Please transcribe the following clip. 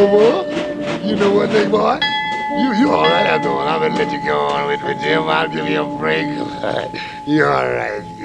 what? You know what, big boy? You all right after all. I'm gonna let you go on with Jim. I'll give you a break. You all right.